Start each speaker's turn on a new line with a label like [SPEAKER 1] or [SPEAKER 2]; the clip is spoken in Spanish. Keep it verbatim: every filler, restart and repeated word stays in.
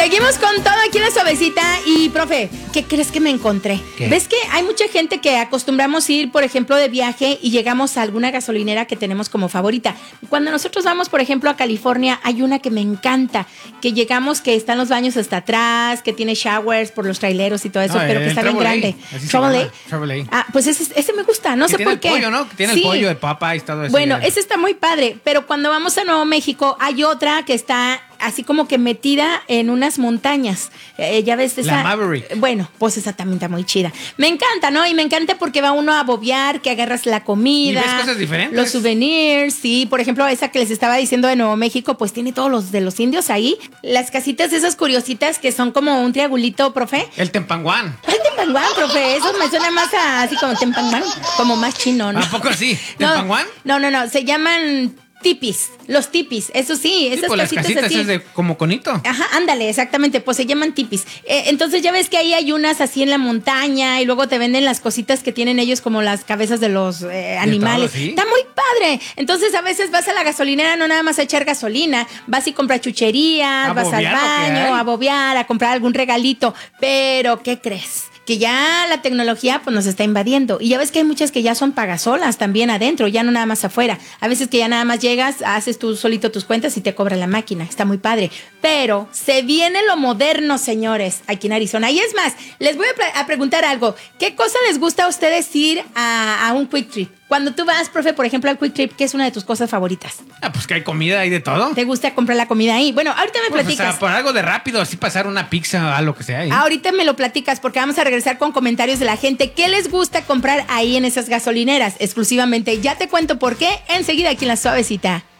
[SPEAKER 1] Seguimos con todo aquí en la suavecita. Y, profe, ¿qué crees que me encontré?
[SPEAKER 2] ¿Qué?
[SPEAKER 1] ¿Ves que hay mucha gente que acostumbramos ir, por ejemplo, de viaje y llegamos a alguna gasolinera que tenemos como favorita? Cuando nosotros vamos, por ejemplo, a California, hay una que me encanta, que llegamos, que están los baños hasta atrás, que tiene showers por los traileros y todo eso,
[SPEAKER 2] No,
[SPEAKER 1] pero que
[SPEAKER 2] el
[SPEAKER 1] está bien
[SPEAKER 2] Travel A,
[SPEAKER 1] grande.
[SPEAKER 2] así se
[SPEAKER 1] Travel
[SPEAKER 2] llama,
[SPEAKER 1] A.
[SPEAKER 2] Travel A.
[SPEAKER 1] Ah, pues ese, ese me gusta, no
[SPEAKER 2] Que
[SPEAKER 1] sé
[SPEAKER 2] tiene
[SPEAKER 1] por
[SPEAKER 2] el
[SPEAKER 1] qué.
[SPEAKER 2] pollo, ¿no? Que tiene
[SPEAKER 1] Sí.
[SPEAKER 2] el pollo de papa y todo eso.
[SPEAKER 1] Bueno, ese está muy padre, pero cuando vamos a Nuevo México hay otra que está así como que metida en unas montañas. Eh, ya ves esa.
[SPEAKER 2] La Maverick.
[SPEAKER 1] Bueno, pues esa también está muy chida. Me encanta, ¿no? Y me encanta porque va uno a bobear, que agarras la comida.
[SPEAKER 2] ¿Y ves cosas diferentes?
[SPEAKER 1] Los souvenirs, sí. Por ejemplo, esa que les estaba diciendo de Nuevo México, pues tiene todos los de los indios ahí. Las casitas esas curiositas que son como un triangulito, profe.
[SPEAKER 2] El Tempanguán.
[SPEAKER 1] Ay, Tempanguán, profe. Eso me suena más a, así como Tempanguán, como más chino, ¿no?
[SPEAKER 2] ¿A poco así?
[SPEAKER 1] No,
[SPEAKER 2] ¿Tempanguán?
[SPEAKER 1] No, no, no. Se llaman tipis. Los tipis. Eso sí, esas
[SPEAKER 2] Sí, pues las
[SPEAKER 1] casitas
[SPEAKER 2] casitas
[SPEAKER 1] así.
[SPEAKER 2] esas de como conito.
[SPEAKER 1] Ajá, ándale, exactamente, pues se llaman tipis. Eh, entonces ya ves que ahí hay unas así en la montaña y luego te venden las cositas que tienen ellos como las cabezas de los eh, animales.
[SPEAKER 2] todo, ¿sí?
[SPEAKER 1] Está muy padre. Entonces a veces vas a la gasolinera no nada más a echar gasolina, vas y compras chucherías,
[SPEAKER 2] A
[SPEAKER 1] vas al
[SPEAKER 2] bobear lo que
[SPEAKER 1] baño,
[SPEAKER 2] hay.
[SPEAKER 1] a bobear, a comprar algún regalito. Pero, ¿qué crees? Que ya la tecnología pues nos está invadiendo. Y ya ves que hay muchas que ya son pagasolas también adentro, ya no nada más afuera. A veces que ya nada más llegas, haces tú solito tus cuentas y te cobra la máquina. Está muy padre. Pero se viene lo moderno, señores, aquí en Arizona. Y es más, les voy a, pre- a preguntar algo. ¿Qué cosa les gusta a ustedes ir a, a un Quick Trip? Cuando tú vas, profe, por ejemplo, al Quick Trip, ¿qué es una de tus cosas favoritas?
[SPEAKER 2] Ah, pues que hay comida ahí de todo.
[SPEAKER 1] ¿Te gusta comprar la comida ahí? Bueno, ahorita me
[SPEAKER 2] Pues, o
[SPEAKER 1] platicas.
[SPEAKER 2] sea, por algo de rápido, así pasar una pizza, algo que sea ahí.
[SPEAKER 1] Ahorita me lo platicas porque vamos a regresar con comentarios de la gente. ¿Qué les gusta comprar ahí en esas gasolineras exclusivamente? Ya te cuento por qué enseguida aquí en La Suavecita.